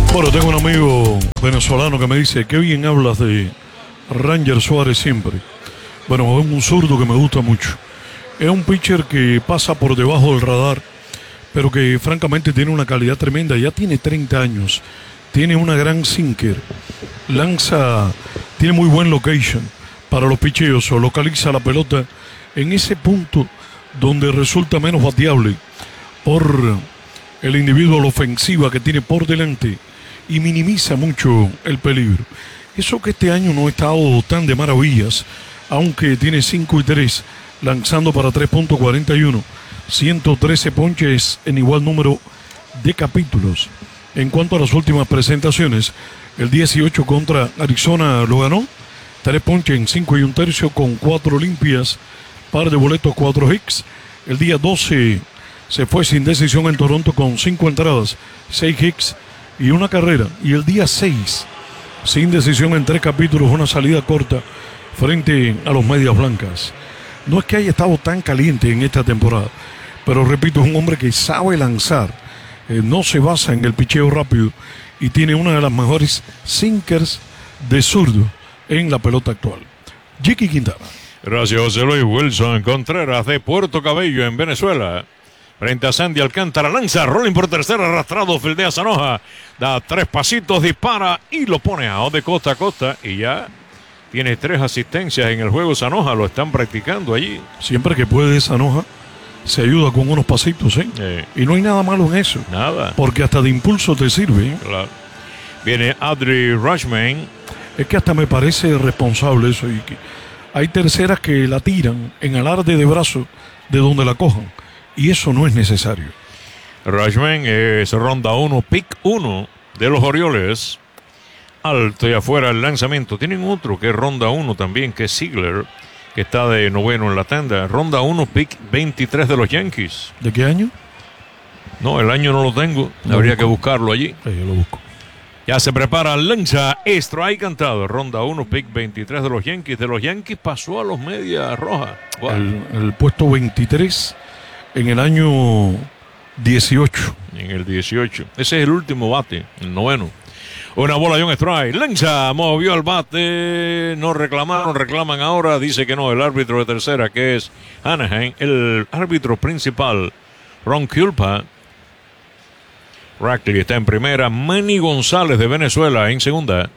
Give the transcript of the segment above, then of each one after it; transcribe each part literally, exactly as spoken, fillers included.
Bueno, tengo un amigo venezolano que me dice, qué bien hablas de Ranger Suárez siempre. Bueno, es un zurdo que me gusta mucho. Es un pitcher que pasa por debajo del radar, pero que francamente tiene una calidad tremenda. Ya tiene treinta años, tiene una gran sinker, lanza, tiene muy buen location para los picheos, o localiza la pelota en ese punto donde resulta menos bateable por el individuo, la ofensiva que tiene por delante, y minimiza mucho el peligro. Eso que este año no ha estado tan de maravillas, aunque tiene cinco y tres, lanzando para tres punto cuarenta y uno, ciento trece ponches en igual número de capítulos. En cuanto a las últimas presentaciones, el dieciocho contra Arizona lo ganó, tres ponches en cinco y un tercio con cuatro limpias, par de boletos, cuatro hits. El día doce se fue sin decisión en Toronto con cinco entradas, seis hits y una carrera. Y el día seis, sin decisión en tres capítulos, una salida corta frente a los Medias Blancas. No es que haya estado tan caliente en esta temporada, pero repito, es un hombre que sabe lanzar, eh, no se basa en el picheo rápido y tiene una de las mejores sinkers de zurdo en la pelota actual. Jiki Quintana. Gracias, José Luis. Wilson Contreras de Puerto Cabello en Venezuela. Frente a Sandy Alcántara, lanza, rolling por tercera, arrastrado, fildea Sanoja, da tres pasitos, dispara y lo pone out de costa a costa, y ya tiene tres asistencias en el juego. Sanoja lo están practicando allí. Siempre que puede Sanoja se ayuda con unos pasitos, ¿eh? Eh. Y no hay nada malo en eso. Nada. Porque hasta de impulso te sirve, ¿eh? Claro. Viene Adley Rutschman. Es que hasta me parece responsable eso, y que hay terceras que la tiran en alarde de brazo de donde la cojan. Y eso no es necesario. Rutschman es ronda uno, pick uno de los Orioles. Alto y afuera el lanzamiento. Tienen otro que es ronda uno también, que es Ziegler, que está de noveno en la tanda. Ronda uno, pick veintitrés de los Yankees. ¿De qué año? No, el año no lo tengo. Lo Habría busco. que buscarlo allí. Sí, yo lo busco. Ya se prepara, lanza, strike cantado. Ronda uno, pick veintitrés de los Yankees. De los Yankees pasó a los Medias Rojas. Wow. El, el puesto veintitrés en el año dieciocho. En el dieciocho. Ese es el último bate, el noveno. Una bola y un strike. Lanza, movió el bate. No reclamaron, reclaman ahora. Dice que no, el árbitro de tercera, que es Anaheim. El árbitro principal, Ron Kulpa. Rackley está en primera. Manny González de Venezuela en segunda.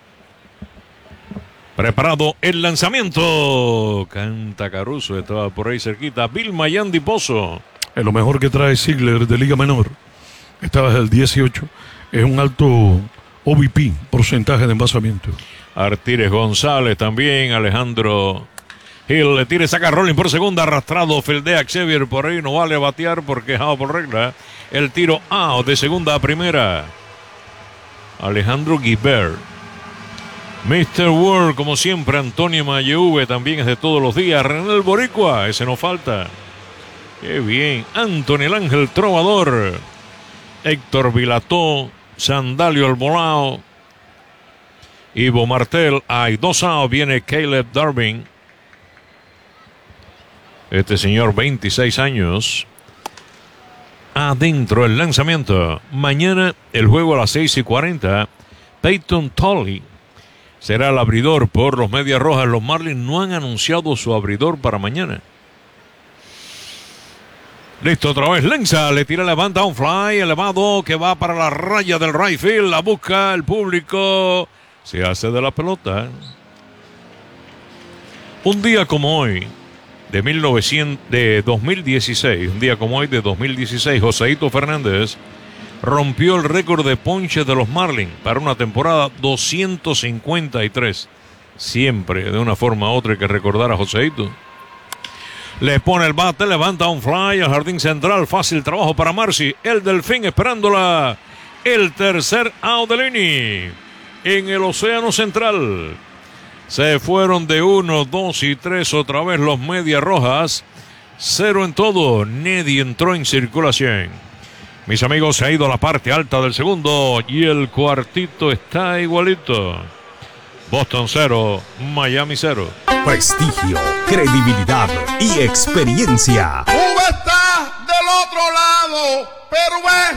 Preparado el lanzamiento. Canta Caruso, estaba por ahí cerquita. Vilma Yandy Pozo. Es lo mejor que trae Ziegler de Liga Menor. Estaba desde el dieciocho. Es un alto O V P, porcentaje de envasamiento. Artírez González también. Alejandro Hill le tira y saca rolling por segunda. Arrastrado, fildea Xavier por ahí. No vale batear porque es out por regla. El tiro out de segunda a primera. Alejandro Guibert. mister World, como siempre, Antonio Mayeuve también es de todos los días. René el Boricua, ese no falta. Qué bien. Anthony el Ángel Trovador. Héctor Vilató. Sandalio Albolao. Ivo Martel. Hay dos outs. Viene Caleb Darvin. Este señor, veintiséis años. Adentro el lanzamiento. Mañana el juego a las seis y cuarenta. Peyton Tolley será el abridor por los Medias Rojas. Los Marlins no han anunciado su abridor para mañana. Listo, otra vez lanza, le tira, levanta un fly elevado que va para la raya del right field. La busca el público. Se hace de la pelota. Un día como hoy, de, mil novecientos, de dos mil dieciséis, un día como hoy de dos mil dieciséis, Joseito Fernández rompió el récord de ponches de los Marlins para una temporada doscientos cincuenta y tres. Siempre, de una forma u otra, hay que recordar a Joseito. Le pone el bate, levanta un fly al jardín central. Fácil trabajo para Marcy. El Delfín esperándola. El tercer out del inning en el Océano Central. Se fueron de uno, dos y tres otra vez los Medias Rojas. Cero en todo. Neddy entró en circulación. Mis amigos, se ha ido a la parte alta del segundo y el cuartito está igualito. Boston cero, Miami cero. Prestigio, credibilidad y experiencia. Cuba está del otro lado, pero ve.